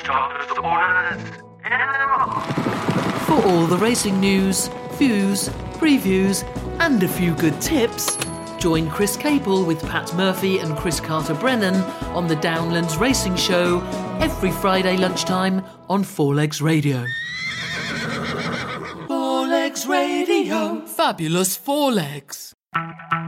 For all the racing news, views, previews, and a few good tips, join Chris Capel with Pat Murphy and Chris Carter-Brennan on the Downlands Racing Show every Friday lunchtime on Four Legs Radio. Four Legs Radio. Fabulous Four Legs.